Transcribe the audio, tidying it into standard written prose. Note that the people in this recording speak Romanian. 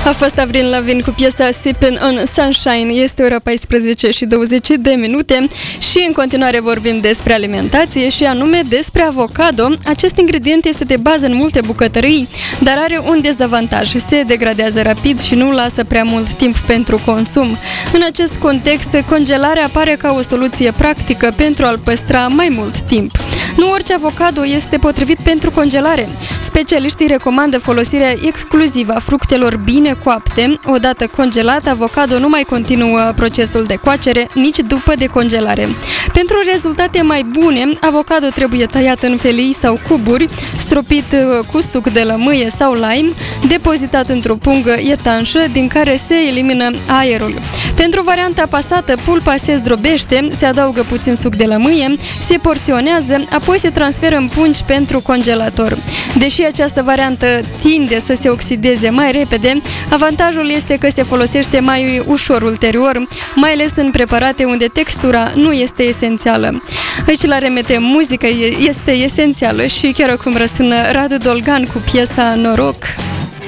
A fost Avril Lavigne cu piesa Sippin' on Sunshine. Este ora 14 și 20 de minute și în continuare vorbim despre alimentație și anume despre avocado. Acest ingredient este de bază în multe bucătării, dar are un dezavantaj. Se degradează rapid și nu lasă prea mult timp pentru consum. În acest context, congelarea apare ca o soluție practică pentru a-l păstra mai mult timp. Nu orice avocado este potrivit pentru congelare. Specialiștii recomandă folosirea exclusivă a fructelor bine coapte. Odată congelat, avocado nu mai continuă procesul de coacere nici după decongelare. Pentru rezultate mai bune, avocado trebuie tăiat în felii sau cuburi, stropit cu suc de lămâie sau lime, depozitat într-o pungă etanșă din care se elimină aerul. Pentru varianta pasată, pulpa se zdrobește, se adaugă puțin suc de lămâie, se porționează, apoi se transferă în pungi pentru congelator. Deși această variantă tinde să se oxideze mai repede, avantajul este că se folosește mai ușor ulterior, mai ales în preparate unde textura nu este esențială. Aici la RMT muzica este esențială și chiar acum răsună Radu Dolgan cu piesa Noroc.